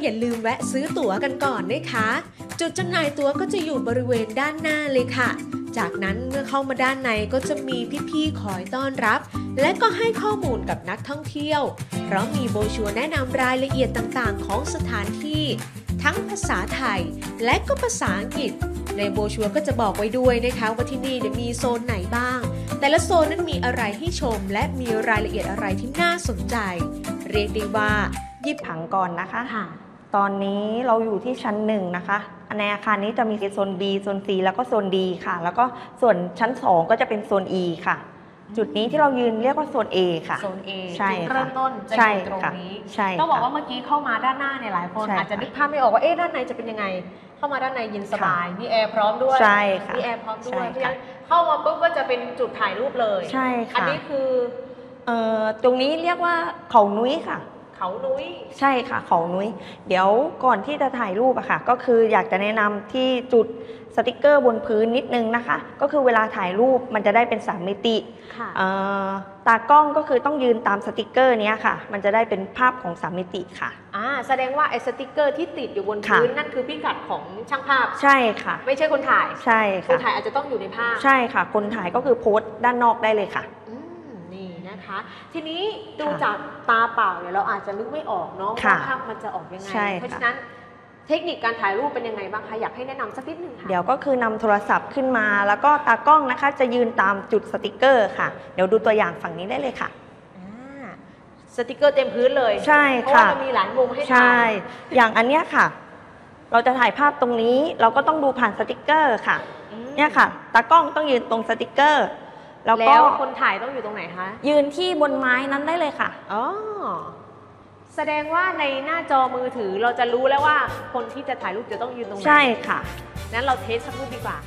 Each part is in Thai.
อย่าลืมแวะซื้อตั๋วกันก่อนนะคะจุดจำหน่ายตั๋วก็จะอยู่บริเวณด้านหน้าเลยค่ะจากนั้นเมื่อเข้ามาด้านในก็จะมีพี่ๆคอยต้อนรับและก็ให้ข้อมูลกับนักท่องเที่ยวเพราะมีโบรชัวร์แนะนำรายละเอียดต่างๆของสถานที่ทั้งภาษาไทยและก็ภาษาอังกฤษในโบรชัวร์ก็จะบอกไว้ด้วยนะคะว่าที่นี่มีโซนไหนบ้างแต่ละโซนนั้นมีอะไรให้ชมและมีรายละเอียดอะไรที่น่าสนใจเรียกได้ว่าหยิบผังก่อนนะคะตอนนี้เราอยู่ที่ชั้น1นะคะในอาคารนี้จะมีโซน B โซน C แล้วก็โซน D ค่ะแล้วก็ส่วนชั้น2ก็จะเป็นโซน E ค่ะจุดนี้ที่เรายืนเรียกว่าโซน A ค่ะโซน A ใช่จุดเริ่มต้นจะอยู่ตรงนี้ต้องบอกว่าเมื่อกี้เข้ามาด้านหน้าเนี่ยหลายคนอาจจะนึกภาพไม่ออกว่าด้านในจะเป็นยังไงเข้ามาด้านในเย็นสบายมีแอร์พร้อมด้วยมีแอร์พร้อมด้วยเพราะฉะนั้นเข้ามาปุ๊บก็จะเป็นจุดถ่ายรูปเลยใช่ค่ะอันนี้คือตรงนี้เรียกว่าเขานุ้ยค่ะเขานุ้ยใช่ค่ะเขานุ้ยเดี๋ยวก่อนที่จะถ่ายรูปอะค่ะก็คืออยากจะแนะนำที่จุดสติกเกอร์บนพื้นนิดนึงนะคะก็คือเวลาถ่ายรูปมันจะได้เป็น3มิติตากล้องก็คือต้องยืนตามสติกเกอร์นี้ค่ะมันจะได้เป็นภาพของ3มิติค่ะแสดงว่าไอ้สติกเกอร์ที่ติดอยู่บนพื้นนั่นคือพิกัดของช่างภาพใช่ค่ะไม่ใช่คนถ่ายใช่ค่ะคนถ่ายอาจจะต้องอยู่ในภาพใช่ค่ะคนถ่ายก็คือโพสต์ด้านนอกได้เลยค่ะนี่นะคะทีนี้ดูจากตาเปล่าเนี่ยเราอาจจะนึกไม่ออกเนาะว่าภาพมันจะออกยังไงเพราะฉะนั้นเทคนิคการถ่ายรูปเป็นยังไงบ้างคะอยากให้แนะนำสักนิดนึงค่ะเดี๋ยวก็คือนำโทรศัพท์ขึ้นมาแล้วก็ตากล้องนะคะจะยืนตามจุดสติกเกอร์ค่ะเดี๋ยวดูตัวอย่างฝั่งนี้ได้เลยค่ะสติกเกอร์เต็มพื้นเลยใช่ค่ะเพราะว่ามันมีหลายมุมให้ถ่ายใช่อย่างอันเนี้ยค่ะเราจะถ่ายภาพตรงนี้เราก็ต้องดูผ่านสติกเกอร์ค่ะเนี่ยค่ะตากล้องต้องยืนตรงสติกเกอร์แล้วคนถ่ายต้องอยู่ตรงไหนคะยืนที่บนไม้นั้นได้เลยค่ะแสดงว่าในหน้าจอมือถือเราจะรู้แล้วว่าคนที่จะถ่ายรูปจะต้องยืนตรงไหนใช่ค่ะงั้นเราเทสสักรูปดีกว่า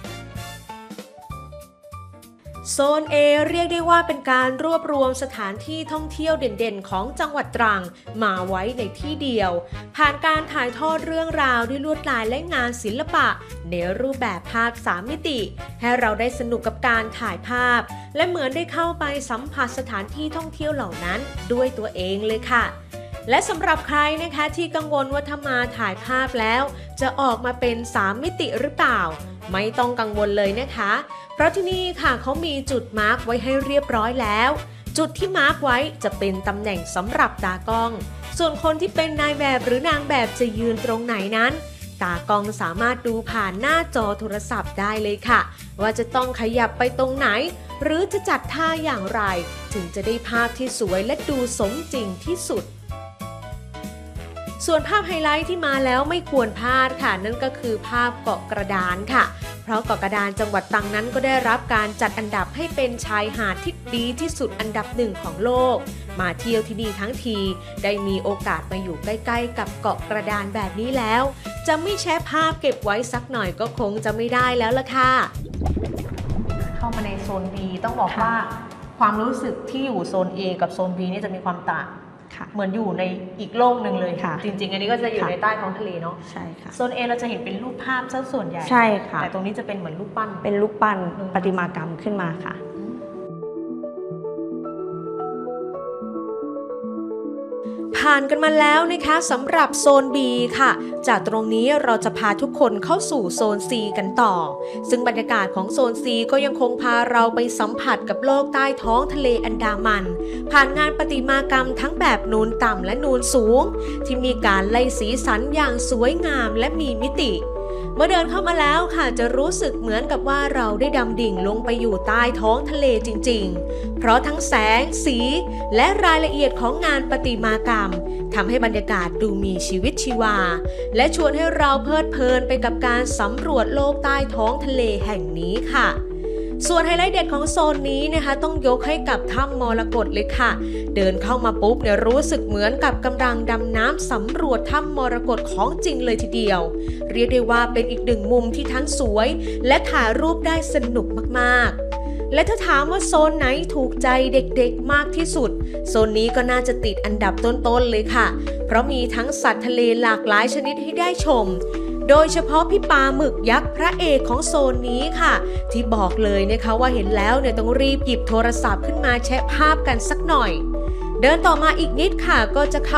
โซน A เรียกได้ว่าเป็นการรวบรวมสถานที่ท่องเที่ยวเด่นๆของจังหวัดตรังมาไว้ในที่เดียวผ่านการถ่ายทอดเรื่องราวด้วยลวดลายและงานศิลปะในรูปแบบภาพ3มิติให้เราได้สนุกกับการถ่ายภาพและเหมือนได้เข้าไปสัมผัสสถานที่ท่องเที่ยวเหล่านั้นด้วยตัวเองเลยค่ะและสำหรับใครนะคะที่กังวลว่าถ้ามาถ่ายภาพแล้วจะออกมาเป็น3มิติหรือเปล่าไม่ต้องกังวลเลยนะคะเพราะที่นี่ค่ะเขามีจุดมาร์กไว้ให้เรียบร้อยแล้วจุดที่มาร์กไว้จะเป็นตำแหน่งสำหรับตากล้องส่วนคนที่เป็นนายแบบหรือนางแบบจะยืนตรงไหนนั้นตากล้องสามารถดูผ่านหน้าจอโทรศัพท์ได้เลยค่ะว่าจะต้องขยับไปตรงไหนหรือจะจัดท่าอย่างไรถึงจะได้ภาพที่สวยและดูสมจริงที่สุดส่วนภาพไฮไลท์ที่มาแล้วไม่ควรพลาดค่ะนั่นก็คือภาพเกาะกระดานค่ะเพราะเกาะกระดานจังหวัดตรังนั้นก็ได้รับการจัดอันดับให้เป็นชายหาดที่ดีที่สุดอันดับ1ของโลกมาเที่ยวที่นี่ทั้งทีได้มีโอกาสมาอยู่ใกล้ๆกับเกาะกระดานแบบนี้แล้วจะไม่แชะภาพเก็บไว้สักหน่อยก็คงจะไม่ได้แล้วล่ะค่ะเข้ามาในโซน B ต้องบอกว่าความรู้สึกที่อยู่โซน A กับโซน B นี่จะมีความต่างเหมือนอยู่ในอีกโลกหนึ่งเลยค่ะจริงๆอันนี้ก็จะอยู่ในใต้ท้องทะเลเนาะใช่ค่ะโซน A เราจะเห็นเป็นรูปภาพซะส่วนใหญ่ใช่ค่ะแต่ตรงนี้จะเป็นเหมือนรูปปั้นเป็นรูปปั้นประติมากรรมขึ้นมาค่ะผ่านกันมาแล้วนะคะสำหรับโซน B ค่ะจากตรงนี้เราจะพาทุกคนเข้าสู่โซน C กันต่อซึ่งบรรยากาศของโซน C ก็ยังคงพาเราไปสัมผัสกับโลกใต้ท้องทะเลอันดามันผ่านงานประติมากรรมทั้งแบบนูนต่ำและนูนสูงที่มีการไล่สีสันอย่างสวยงามและมีมิติเมื่อเดินเข้ามาแล้วค่ะจะรู้สึกเหมือนกับว่าเราได้ดำดิ่งลงไปอยู่ใต้ท้องทะเลจริงๆเพราะทั้งแสงสีและรายละเอียดของงานประติมากรรมทำให้บรรยากาศดูมีชีวิตชีวาและชวนให้เราเพลิดเพลินไปกับการสำรวจโลกใต้ท้องทะเลแห่งนี้ค่ะส่วนไฮไลท์เด็ดของโซนนี้นะคะต้องยกให้กับถ้ำมรกตเลยค่ะเดินเข้ามาปุ๊บเนี่ยรู้สึกเหมือนกับกำลังดำน้ำสำรวจถ้ำมรกตของจริงเลยทีเดียวเรียกได้ว่าเป็นอีกหนึ่งมุมที่ทั้งสวยและถ่ายรูปได้สนุกมากๆและถ้าถามว่าโซนไหนถูกใจเด็กๆมากที่สุดโซนนี้ก็น่าจะติดอันดับต้นๆเลยค่ะเพราะมีทั้งสัตว์ทะเลหลากหลายชนิดให้ได้ชมโดยเฉพาะพี่ปลาหมึกยักษ์พระเอกของโซนนี้ค่ะที่บอกเลยนะคะว่าเห็นแล้วเนี่ยต้องรีบหยิบโทรศัพท์ขึ้นมาแชะภาพกันสักหน่อยเดินต่อมาอีกนิดค่ะก็จะเข้า